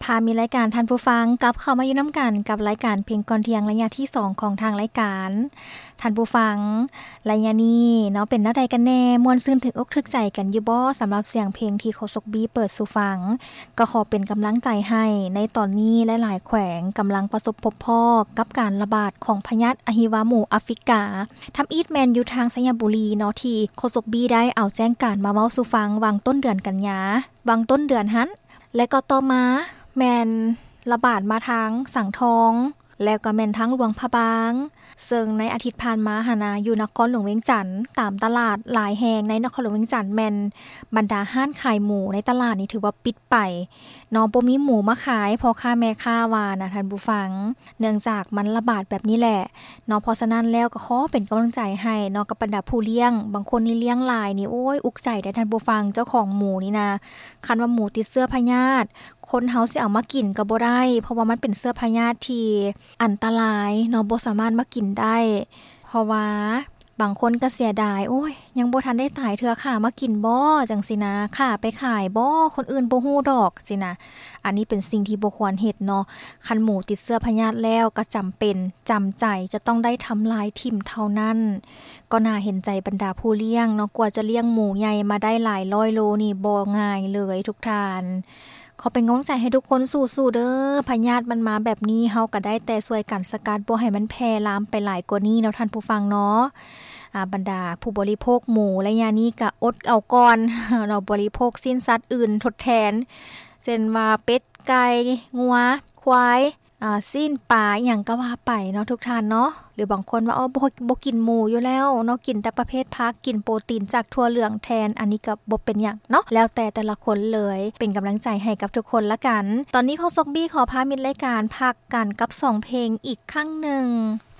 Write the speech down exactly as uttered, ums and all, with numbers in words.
พามีรายการท่านผู้ฟังกลับเข้ามาอยู่น้ำกันกับรายการเพลงก่อนเที่ยงระยะที่สองของทางรายการท่านผู้ฟังระยะนี้เนาะเป็นแนวใดกันแน่ม่วนซื่นถึงอกถึกใจกันอยู่บ่สำหรับเสียงเพลงที่โคชกบีเปิดสู่ฟังก็ขอเป็นกำลังใจให้ในตอนนี้หลายๆแขวงกำลังประสบพบพ่อกับการระบาดของพยาธิอะฮิวาหมู่แอฟริกาทำอีทแมนอยู่ทางสยบุรีเนาะที่โคชกบีได้เอาแจ้งการมาเว้าสู่ฟังวางต้นเดือนกันยาวางต้นเดือนหั้นและก็ต่อมาแมนระบาดมาทางสังทองแล้วก็แม่นทั้งหลวงพระบางซึ่งในอาทิตย์ผ่านมาหานาอยู่นครหลวงเวียงจันทน์ตามตลาดหลายแห่งในนครหลวงเวียงจันทน์แม่นบรรดาห้านขายหมูในตลาดนี่ถือว่าปิดไปเนาะบ่มีหมูมาขายพ่อค้าแม่ค้าว่านะท่านผู้ฟังเนื่องจากมันระบาดแบบนี้แหละเนาะเพราะฉะนั้นแล้วก็ขอเป็นกำลังใจให้เนาะกับบรรดาผู้เลี้ยงบางคนนี่เลี้ยงหลายนี่โอ้ยอุกใจได้ท่านผู้ฟังเจ้าของหมูนี่นะคันว่าหมูติดเชื้อพยาธิคนเฮาสิเอามากินก็บ่ได้เพราะว่ามันเป็นเชื้อพยาธิที่อันตรายเนาะบ่สามารถมากินได้เพราะว่าบางคนก็เสียดายโอ้ยยังบ่ทันได้ตายเทื่อค่ะมากินบ่จังสินะค่ะไปขายบ่คนอื่นบ่ฮู้ดอกสินะอันนี้เป็นสิ่งที่บ่ควรเฮ็ดเนาะคันหมูติดเชื้อพยาธิแล้วก็จำเป็นจำใจจะต้องได้ทำลายทิ่มเท่านั้นก็น่าเห็นใจบรรดาผู้เลี้ยงเนาะกว่าจะเลี้ยงหมูใหญ่มาได้หลายร้อยโลนี่บ่ง่ายเลยทุกท่านขอเป็นกำลังใจให้ทุกคนสู้ๆเด้อพยาธิมันมาแบบนี้เฮาก็ได้แต่ช่วยกันสกัดบ่ให้มันแพร่ลามไปหลายกว่านี้เนาะท่านผู้ฟังเนาะอ่าบรรดาผู้บริโภคหมูระยะนี้ก็อดเอาก่อน เราบริโภคสิ้นสัตว์อื่นทดแทนเช่นว่าเป็ดไก่งัวควายอ่าสิ้นปลาอหยังก็ว่าไปเนาะทุกท่านเนาะหรือบางคนว่าอ๋อบ่บ่กินหมูอยู่แล้วเนาะกินแต่ประเภทผักกินโปรตีนจากถั่วเหลืองแทนอันนี้ก็บ่เป็นหยังเนาะแล้วแต่แต่ละคนเลยเป็นกำลังใจให้กับทุกคนละกันตอนนี้โคชกบี้ขอพามิดรายการพักกันกับสองเพลงอีกครั้งนึง